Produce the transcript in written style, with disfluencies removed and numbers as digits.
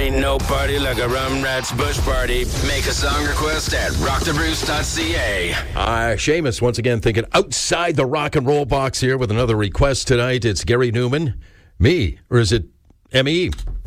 Ain't no party like a Rum Rats Bush Party. Make a song request at rockthebruce.ca. Seamus once again thinking outside the rock and roll box here with another request tonight. It's Gary Newman. Me, or is it M.E.?